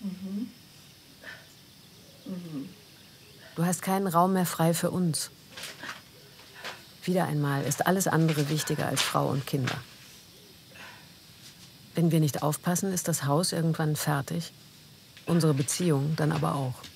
Du hast keinen Raum mehr frei für uns. Wieder einmal ist alles andere wichtiger als Frau und Kinder. Wenn wir nicht aufpassen, ist das Haus irgendwann fertig. Unsere Beziehung dann aber auch.